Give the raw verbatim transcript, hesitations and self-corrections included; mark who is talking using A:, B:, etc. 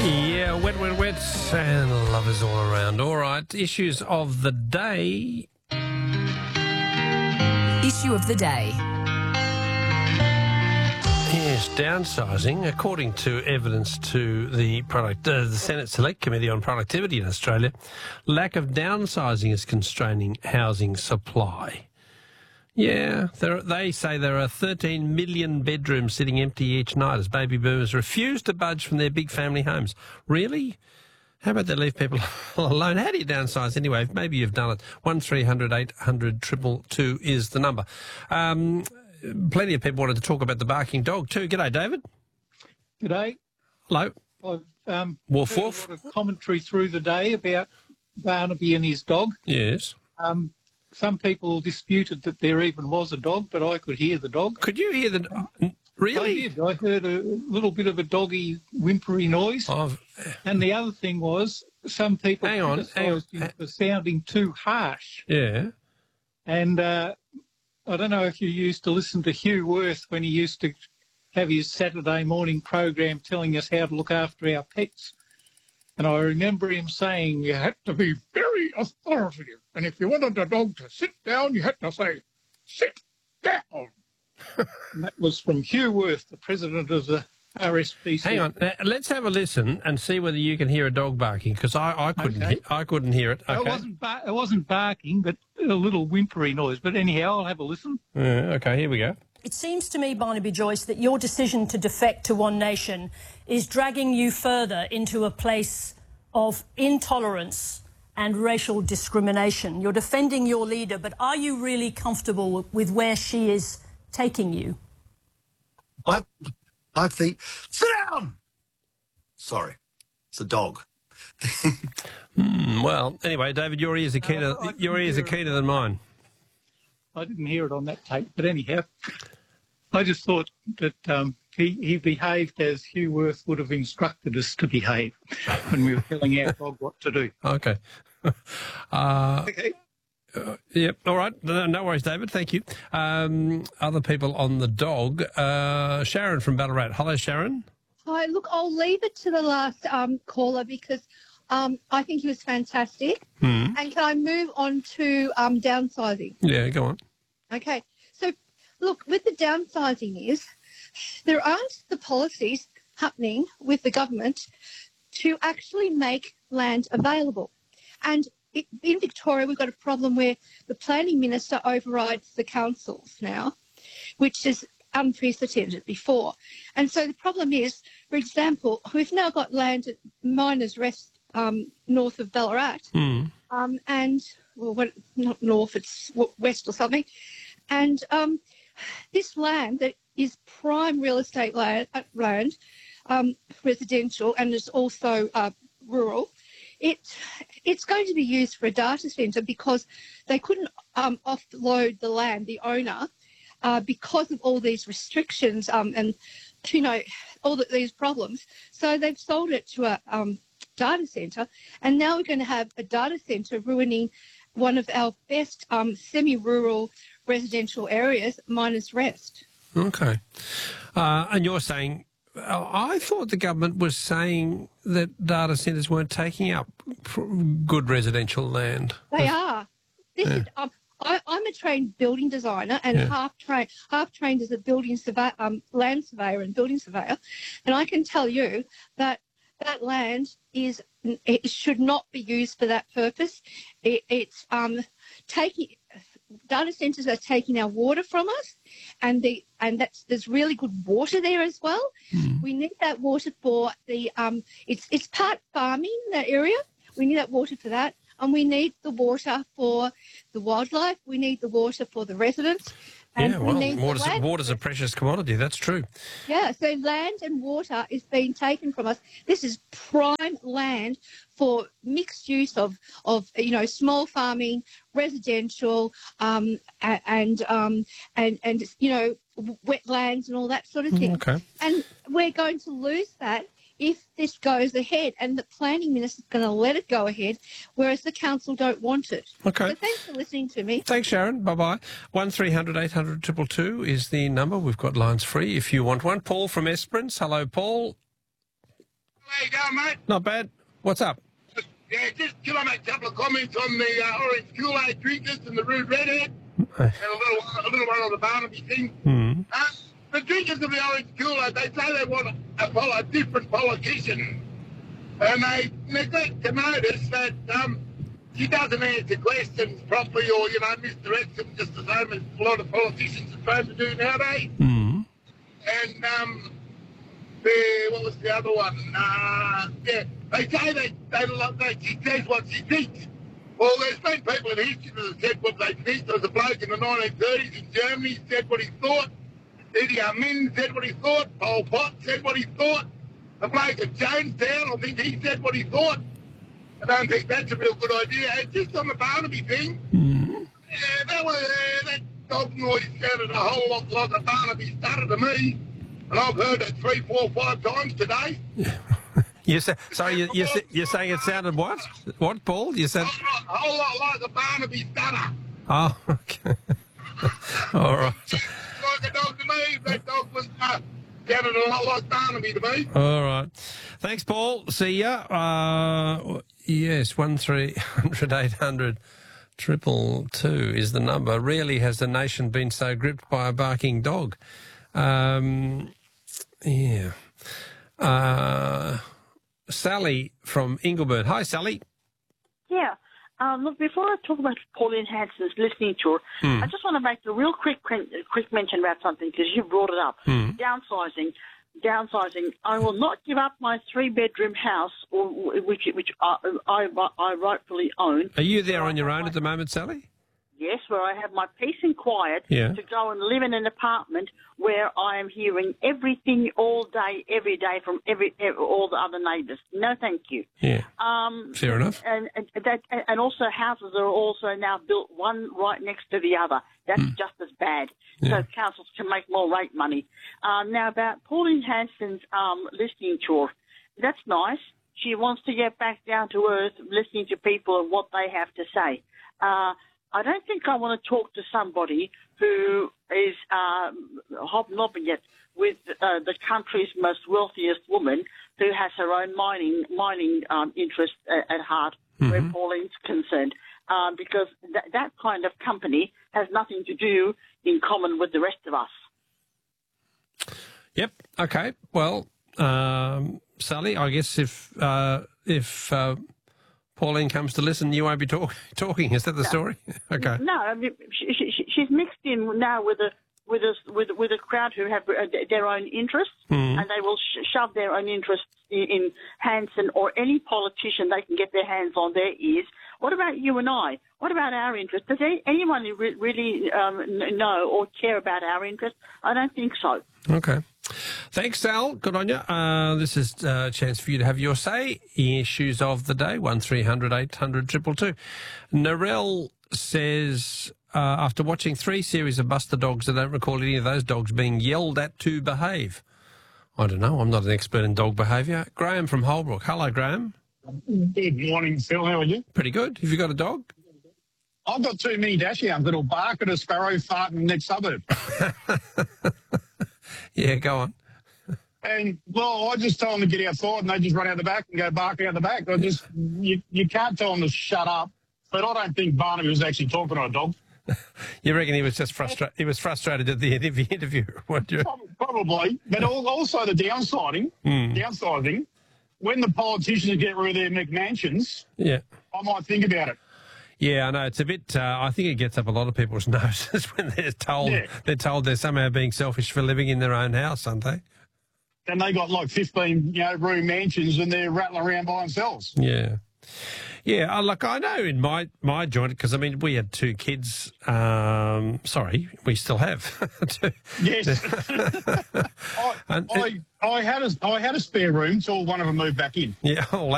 A: Yeah, wet, wet, wet, and lovers all around. All right, issues of the day.
B: Issue of the day.
A: Yes, downsizing. According to evidence to the product, uh, the Senate Select Committee on Productivity in Australia, lack of downsizing is constraining housing supply. Yeah, there, they say there are thirteen million bedrooms sitting empty each night as baby boomers refuse to budge from their big family homes. Really? How about they leave people alone? How do you downsize anyway? Maybe you've done it. one three hundred eight hundred two two two is the number. Um, plenty of people wanted to talk about the barking dog too. G'day, David.
C: G'day.
A: Hello.
C: I've um,
A: Wolf,
C: heard
A: wolf.
C: a lot of commentary through the day about Barnaby and his dog.
A: Yes.
C: Um, some people disputed that there even was a dog, but I could hear the dog.
A: Could you hear the... Really?
C: I did. I heard a little bit of a doggy whimpery noise.
A: I've...
C: And the other thing was some people
A: Hang on, hang on.
C: criticised him for sounding too harsh.
A: Yeah.
C: And uh, I don't know if you used to listen to Hugh Worth when he used to have his Saturday morning program telling us how to look after our pets. And I remember him saying you had to be very authoritative. And if you wanted the dog to sit down, you had to say, sit down. And that was from Hugh Worth, the president of the R S P C.
A: Hang on, now, let's have a listen and see whether you can hear a dog barking, because I, I couldn't
C: Okay.
A: he- I couldn't hear it. Okay.
C: It wasn't bar- it wasn't barking, but a little whimpery noise. But anyhow, I'll have a listen.
A: Yeah, okay, here we go.
D: It seems to me, Barnaby Joyce, that your decision to defect to One Nation is dragging you further into a place of intolerance and racial discrimination. You're defending your leader, but are you really comfortable with where she is taking you?
E: I, I think, sit down! Sorry, it's a dog.
A: Mm, well, anyway, David, your ears are keener,
C: I- I
A: your ears are
C: didn't hear
A: keener than mine.
C: I didn't hear it on that tape, but anyhow, I just thought that um, he, he behaved as Hugh Worth would have instructed us to behave when we were telling our dog what to do.
A: Okay. uh,
C: Okay.
A: uh, yep, all right. No, no worries, David. Thank you. Um, other people on the dog. Uh, Sharon from Ballarat. Hello, Sharon.
F: Hi, look, I'll leave it to the last um, caller because um, I think he was fantastic.
A: Hmm.
F: And can I move on to um, downsizing?
A: Yeah, go on.
F: Okay, so look, with the downsizing is there aren't the policies happening with the government to actually make land available. And it, in Victoria, we've got a problem where the planning minister overrides the councils now, which is unprecedented before. And so the problem is, for example, we've now got land at Miners Rest um, north of Ballarat,
A: Hmm.
F: um, and, well, what, not north, it's w- west or something. And um, this land that is prime real estate land, uh, land um, residential, and is also uh, rural, it it's going to be used for a data centre because they couldn't um, offload the land, the owner, uh, because of all these restrictions um, and, you know, all the, these problems. So they've sold it to a um, data centre, and now we're going to have a data centre ruining one of our best um, semi-rural residential areas, Miners Rest.
A: Okay. Uh, and you're saying, uh, I thought the government was saying that data centres weren't taking up good residential land.
F: They are. This
A: Yeah.
F: is. Um, I, I'm a trained building designer and
A: Yeah.
F: half trained, half trained as a building survey, um, land surveyor and building surveyor, and I can tell you that that land is it should not be used for that purpose. It, it's um, taking data centres are taking our water from us, and the and that's there's really good water there as well.
A: Mm.
F: We need that water for the um, it's it's part farming, that area. We need that water for that. And we need the water for the wildlife. We need the water for the residents. And
A: Yeah,
F: we
A: well,
F: need the
A: water's,
F: land.
A: water's a precious commodity, that's true.
F: Yeah, so land and water is being taken from us. This is prime land for mixed use of, of you know, small farming, residential, um, a- and, um, and, and, you know, wetlands and all that sort of thing.
A: Okay.
F: And we're going to lose that if this goes ahead, and the planning minister's going to let it go ahead, whereas the council don't want it.
A: Okay.
F: So thanks for listening to me.
A: Thanks, Sharon. Bye-bye. one three hundred eight hundred two two two is the number. We've got lines free if you want one. Paul from Esperance. Hello, Paul.
G: There you go.
B: going, mate?
A: Not bad. What's up?
B: Yeah, just can I make a couple of comments on the uh, orange Kool-Aid drinkers and the rude redhead and a little, a little one on the Barnaby thing.
A: Mm.
B: Uh, the drinkers of the orange Kool-Aid, they say they want a, a, a different politician, and they neglect to notice that um, she doesn't answer questions properly, or you know, misdirects them just the same as a lot of politicians are trying to do nowadays.
A: Mm.
B: And um, the, what was the other one? Uh, yeah, they say they, they, they, she says what she thinks. Well, there's been people in history that have said what they think. There was a bloke in the nineteen thirties in Germany said what he thought. Idi Amin said what he thought. Pol Pot said what he thought. The bloke at Jonestown, I think he said what he thought. I don't think that's a real good idea. And just on the Barnaby thing,
A: Mm.
B: yeah, that, was, uh, that dog noise sounded a whole lot like a Barnaby stutter to me. And I've heard it three, four, five times today.
A: You say, sorry, you, you, you're saying it sounded what? What, Paul? You said...
B: A whole lot, a whole lot like a Barnaby stutter.
A: Oh, okay. All right.
B: Like a dog to me. That dog was uh, sounded a lot like Barnaby to me.
A: All right. Thanks, Paul. See ya. Uh, yes, one three hundred eight hundred triple two is the number. Rarely has the nation been so gripped by a barking dog. Um, yeah. Uh, Sally from Ingleburn. Hi, Sally.
G: Yeah. Um, look, before I talk about Pauline Hanson's listening tour,
A: Mm.
G: I just want to make a real quick quick mention about something because you brought it up.
A: Mm.
G: Downsizing. Downsizing. I will not give up my three-bedroom house, or, which which I, I, I rightfully own.
A: Are you there on your own at the moment, Sally?
G: Yes, where I have my peace and quiet
A: Yeah.
G: to go and live in an apartment where I am hearing everything all day, every day from every, every all the other neighbours. No, thank you.
A: Yeah.
G: Um,
A: Fair enough.
G: And, and that, and also houses are also now built one right next to the other. That's just as bad.
A: Yeah.
G: So councils can make more rate money. Um, now about Pauline Hanson's um, listening tour, that's nice. She wants to get back down to earth, listening to people and what they have to say. Uh, I don't think I want to talk to somebody who is um, hobnobbing it with uh, the country's most wealthiest woman who has her own mining mining um, interest at, at heart,
A: Mm-hmm.
G: where Pauline's concerned, um, because th- that kind of company has nothing to do in common with the rest of us.
A: Yep. Okay. Well, um, Sally, I guess if uh, if uh, Pauline comes to listen, you won't be talk- talking. Is that the story? Okay.
G: No, I mean, she, she, she's mixed in now with a with a with with a crowd who have uh, their own interests,
A: Mm.
G: and they will sh- shove their own interests in, in Hanson or any politician they can get their hands on their ears. What about you and I? What about our interests? Does any, anyone re- really um, n- know or care about our interests? I don't think so.
A: Okay. Thanks, Sal. Good on you. Uh, this is a chance for you to have your say. Issues of the day, one three hundred eight hundred two two two. Narelle says, uh, after watching three series of Buster Dogs, I don't recall any of those dogs being yelled at to behave. I don't know. I'm not an expert in dog behaviour. Graham from Holbrook. Hello, Graham.
H: Good morning, Phil. How are you?
A: Pretty good. Have you got a dog?
H: I've got two mini dashhounds that'll bark at a sparrow fart in the next suburb.
A: Yeah, go on.
H: And, well, I just tell them to get outside and they just run out the back and go bark out the back. I just, you, you can't tell them to shut up. But I don't think Barnaby was actually talking to a dog.
A: You reckon he was just frustrated? He was frustrated at the end of the interview, weren't you?
H: Probably. But al- also the downsizing,
A: Mm.
H: downsizing, when the politicians get rid of their McMansions,
A: Yeah.
H: I might think about it.
A: Yeah, I know. It's a bit, uh, I think it gets up a lot of people's noses when they're told,
H: Yeah.
A: they're told they're somehow being selfish for living in their own house, aren't they?
H: And they got like fifteen, you know, room mansions and they're rattling around by themselves.
A: Yeah. Yeah, uh, look, I know in my, my joint, because, I mean, we had two kids. Um, sorry, we still have. two.
H: Yes. I,
A: And
H: I, I, had a, I had a spare room till one of them moved back in.
A: Yeah, oh,